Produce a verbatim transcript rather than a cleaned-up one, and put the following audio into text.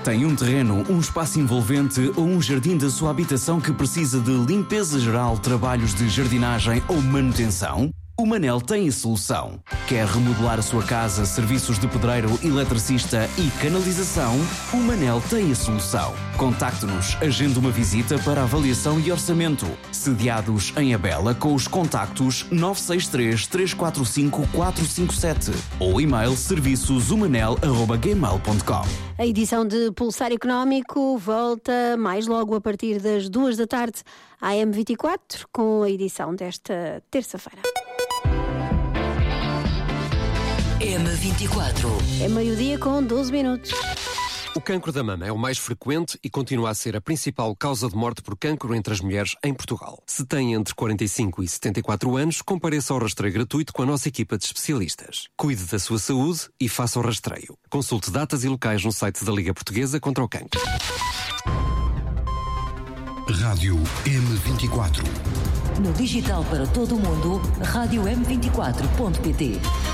Tem um terreno, um espaço envolvente ou um jardim da sua habitação que precisa de limpeza geral, trabalhos de jardinagem ou manutenção? O Manel tem a solução. Quer remodelar a sua casa, serviços de pedreiro, eletricista e canalização? O Manel tem a solução. Contacte-nos, agende uma visita para avaliação e orçamento. Sediados em Abela com os contactos nove seis três, três quatro cinco, quatro cinco sete ou e-mail serviços umanel arroba gmail ponto com. A edição de Pulsar Económico volta mais logo a partir das duas da tarde à M vinte e quatro com a edição desta terça-feira. M vinte e quatro. É meio-dia com doze minutos. O cancro da mama é o mais frequente e continua a ser a principal causa de morte por cancro entre as mulheres em Portugal. Se tem entre quarenta e cinco e setenta e quatro anos, compareça ao rastreio gratuito com a nossa equipa de especialistas. Cuide da sua saúde e faça o rastreio. Consulte datas e locais no site da Liga Portuguesa contra o Cancro. Rádio M vinte e quatro. No digital para todo o mundo, rádio m vinte e quatro ponto pt.